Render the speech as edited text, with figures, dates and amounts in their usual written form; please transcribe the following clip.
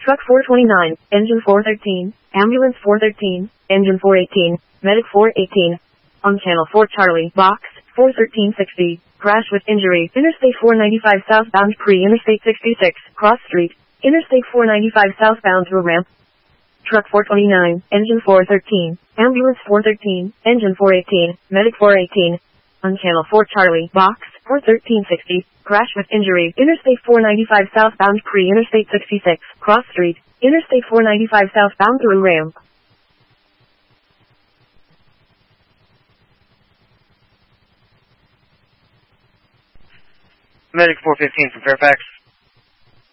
Truck 429, Engine 413, Ambulance 413, Engine 418, Medic 418. On Channel 4 Charlie, Box 41360. Crash with injury. Interstate 495 southbound pre-Interstate 66, cross street. Interstate 495 southbound to a ramp. Truck 429, Engine 413, Ambulance 413, Engine 418, Medic 418. On Channel 4 Charlie, Box 41360. Crash with injury. Interstate 495 southbound pre-Interstate 66, cross street. Interstate 495 southbound through ramp. Medic 415 from Fairfax.